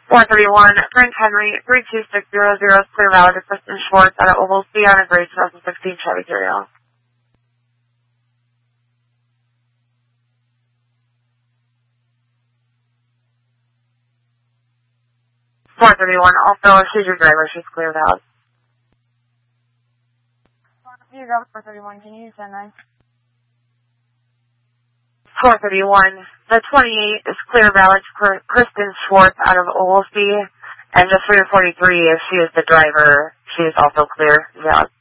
431, Frank Henry, 32600 is clear valid to Kristen Schwartz out of Ovalsby on a gray 2016 Chevy Terrio. 431, also, she's your driver, she's clear valid. You go 431, can you send that? 431, the 28 is clear valid to Kristen Schwartz out of Ovalsby, and just for your 43, if she is the driver, she is also clear valid.